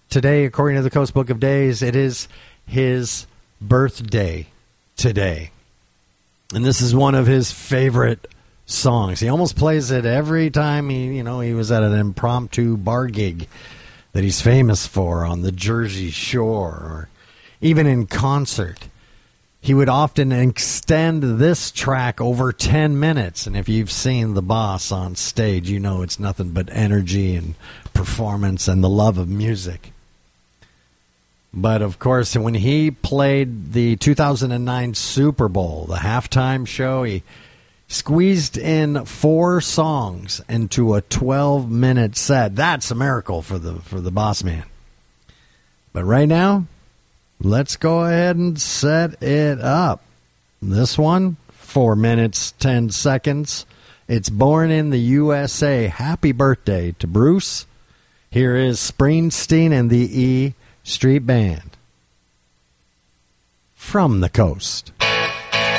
today, according to the Coast Book of Days, it is his birthday today. And this is one of his favorite songs. He almost plays it every time he was at an impromptu bar gig that he's famous for on the Jersey Shore, or even in concert. He would often extend this track over 10 minutes. And if you've seen The Boss on stage, you know it's nothing but energy and performance and the love of music. But, of course, when he played the 2009 Super Bowl, the halftime show, he squeezed in 4 songs into a 12-minute set. That's a miracle for the boss man. But right now, let's go ahead and set it up. This one, 4 minutes, 10 seconds. It's Born in the USA. Happy birthday to Bruce. Here is Springsteen and the E Street Band. From the coast.